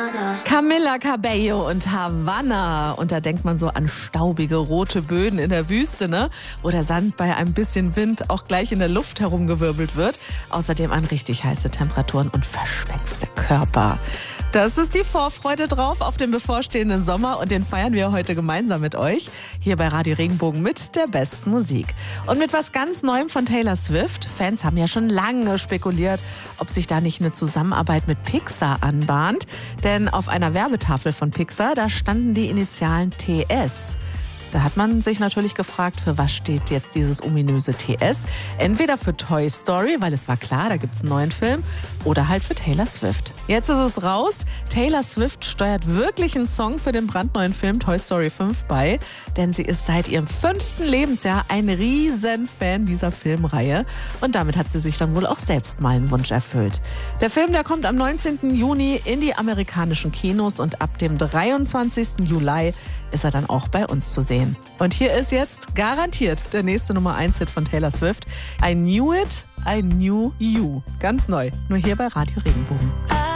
Camila Cabello und Havanna. Und da denkt man so an staubige rote Böden in der Wüste, ne? Wo der Sand bei ein bisschen Wind auch gleich in der Luft herumgewirbelt wird. Außerdem an richtig heiße Temperaturen und verschwitzte Körper. Das ist die Vorfreude drauf auf den bevorstehenden Sommer und den feiern wir heute gemeinsam mit euch. Hier bei Radio Regenbogen mit der besten Musik. Und mit was ganz Neuem von Taylor Swift. Fans haben ja schon lange spekuliert, ob sich da nicht eine Zusammenarbeit mit Pixar anbahnt. Denn auf einer Werbetafel von Pixar, da standen die Initialen TS. Da hat man sich natürlich gefragt, für was steht jetzt dieses ominöse TS? Entweder für Toy Story, weil es war klar, da gibt es einen neuen Film, oder halt für Taylor Swift. Jetzt ist es raus. Taylor Swift steuert wirklich einen Song für den brandneuen Film Toy Story 5 bei, denn sie ist seit ihrem 5. Lebensjahr ein Riesenfan dieser Filmreihe. Und damit hat sie sich dann wohl auch selbst mal einen Wunsch erfüllt. Der Film, der kommt am 19. Juni in die amerikanischen Kinos und ab dem 23. Juli ist er dann auch bei uns zu sehen. Und hier ist jetzt garantiert der nächste Nummer 1-Hit von Taylor Swift. I Knew It, I Knew You. Ganz neu, nur hier bei Radio Regenbogen.